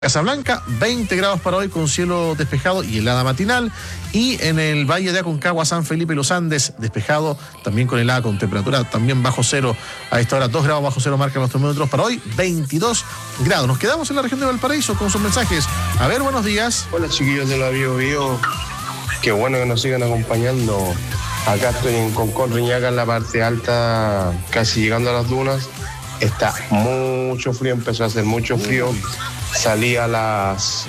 Casablanca, 20 grados para hoy con cielo despejado y helada matinal. Y en el Valle de Aconcagua, San Felipe y Los Andes, despejado, también con helada, con temperatura también bajo cero. A esta hora 2 grados bajo cero marcan los termómetros para hoy, 22 grados. Nos quedamos en la región de Valparaíso con sus mensajes. A ver, buenos días. Hola chiquillos de la Bio Bio, qué bueno que nos sigan acompañando. Acá estoy en Concón, Reñaca, en la parte alta, casi llegando a las dunas. Está mucho frío, empezó a hacer mucho frío. Salí a las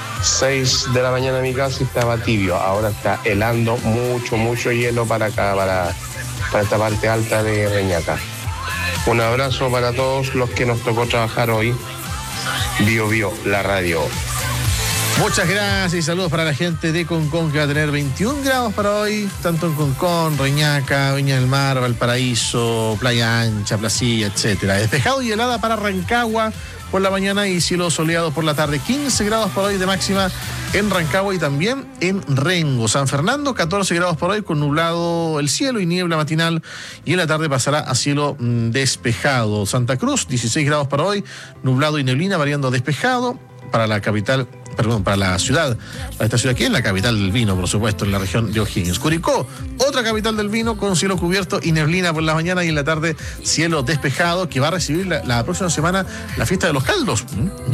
6 de la mañana a mi casa y estaba tibio. Ahora está helando mucho hielo para acá, para esta parte alta de Reñaca. Un abrazo para todos los que nos tocó trabajar hoy. Bio Bio, la radio. Muchas gracias y saludos para la gente de Concón, que va a tener 21 grados para hoy, tanto en Concón, Reñaca, Viña del Mar, Valparaíso, Playa Ancha, Placilla, etcétera. Despejado y helada para Rancagua por la mañana y cielo soleado por la tarde. 15 grados por hoy de máxima en Rancagua y también en Rengo. San Fernando, 14 grados por hoy con nublado el cielo y niebla matinal, y en la tarde pasará a cielo despejado. Santa Cruz, 16 grados para hoy, nublado y neblina variando a despejado. Para la capital, para la ciudad, para esta ciudad que es la capital del vino, por supuesto, en la región de O'Higgins. Curicó, otra capital del vino con cielo cubierto y neblina por la mañana y en la tarde cielo despejado, que va a recibir la próxima semana la fiesta de los caldos.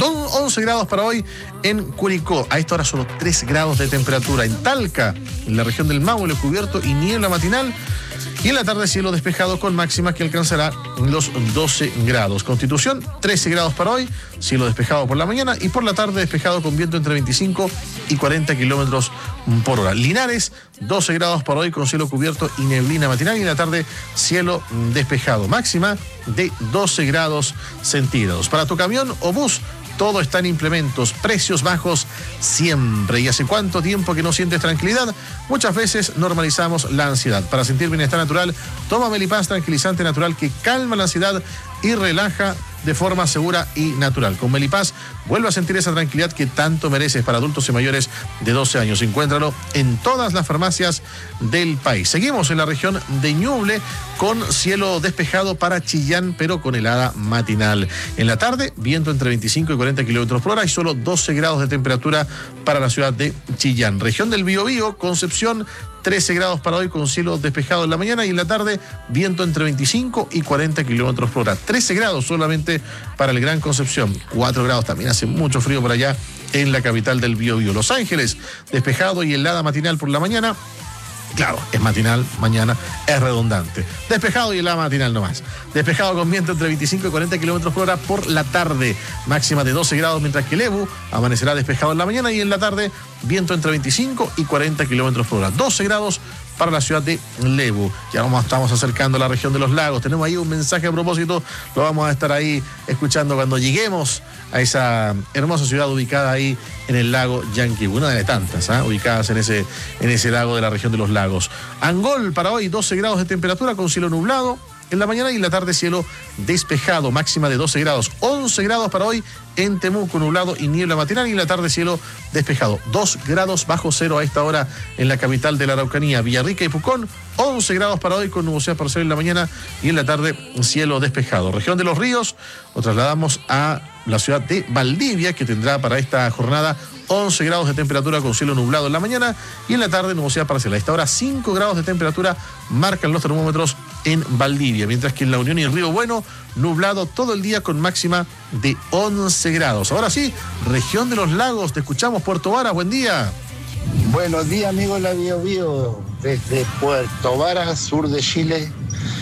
11 grados para hoy en Curicó. A esta hora solo 3 grados de temperatura. En Talca, en la región del Maule, cubierto y niebla matinal. Y en la tarde cielo despejado con máxima que alcanzará los 12 grados. Constitución, 13 grados para hoy, cielo despejado por la mañana y por la tarde despejado con viento entre 25 y 40 kilómetros por hora. Linares, 12 grados para hoy con cielo cubierto y neblina matinal y en la tarde cielo despejado. Máxima de 12 grados centígrados. Para tu camión o bus, todo está en implementos, precios bajos siempre. ¿Y hace cuánto tiempo que no sientes tranquilidad? Muchas veces normalizamos la ansiedad. Para sentir bienestar natural, toma Melipaz tranquilizante natural que calma la ansiedad y relaja de forma segura y natural. Con Melipaz vuelve a sentir esa tranquilidad que tanto mereces para adultos y mayores de 12 años. Encuéntralo en todas las farmacias del país. Seguimos en la región de Ñuble con cielo despejado para Chillán, pero con helada matinal. En la tarde, viento entre 25 y 40 kilómetros por hora y solo 12 grados de temperatura para la ciudad de Chillán. Región del Biobío, Concepción, 13 grados para hoy con cielo despejado en la mañana y en la tarde viento entre 25 y 40 kilómetros por hora. 13 grados solamente para el Gran Concepción. 4 grados, también hace mucho frío por allá en la capital del Biobío. Los Ángeles, despejado y helada matinal por la mañana. Claro, es matinal, mañana es redundante. Despejado y helada matinal nomás. Despejado con viento entre 25 y 40 kilómetros por hora por la tarde. Máxima de 12 grados, mientras que Lebu amanecerá despejado en la mañana y en la tarde viento entre 25 y 40 kilómetros por hora. 12 grados para la ciudad de Lebu. Ya nos estamos acercando a la región de los lagos. Tenemos ahí un mensaje a propósito. Lo vamos a estar ahí escuchando cuando lleguemos a esa hermosa ciudad ubicada ahí en el lago Yanquihue, una de tantas ubicadas en ese lago de la región de los lagos. Angol para hoy, 12 grados de temperatura con cielo nublado en la mañana y en la tarde cielo despejado, máxima de 12 grados. 11 grados para hoy en Temuco, nublado y niebla matinal y en la tarde cielo despejado. 2 grados bajo cero a esta hora en la capital de la Araucanía, Villarrica y Pucón. 11 grados para hoy con nubosidad parcial en la mañana y en la tarde cielo despejado. Región de los Ríos, nos trasladamos a la ciudad de Valdivia, que tendrá para esta jornada 11 grados de temperatura con cielo nublado en la mañana y en la tarde nubosidad parcial. A esta hora 5 grados de temperatura marcan los termómetros en Valdivia, mientras que en La Unión y Río Bueno, nublado todo el día con máxima de 11 grados. Ahora sí, región de los lagos, te escuchamos, Puerto Varas, buen día. Buenos días, amigos de la Bio Bio, desde Puerto Varas, sur de Chile.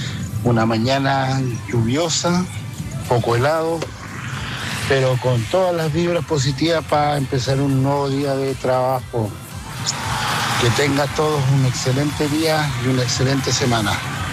Una mañana lluviosa, poco helado, pero con todas las vibras positivas para empezar un nuevo día de trabajo. Que tengan todos un excelente día y una excelente semana.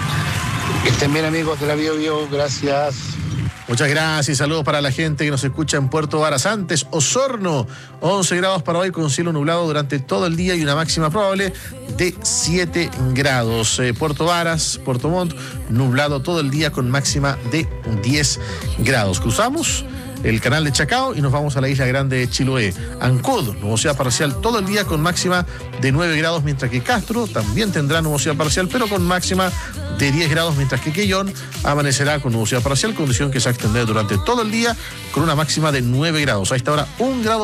Que estén bien, amigos de la Bio Bio, gracias. Muchas gracias, saludos para la gente que nos escucha en Puerto Varas. Antes, Osorno, 11 grados para hoy con cielo nublado durante todo el día y una máxima probable de 7 grados. Puerto Varas, Puerto Montt, nublado todo el día con máxima de 10 grados. Cruzamos el canal de Chacao y nos vamos a la isla grande de Chiloé. Ancud, nubosidad parcial todo el día con máxima de 9 grados, mientras que Castro también tendrá nubosidad parcial, pero con máxima de 10 grados, mientras que Quellón amanecerá con nubosidad parcial, condición que se va a extender durante todo el día con una máxima de 9 grados. A esta hora, 1 grado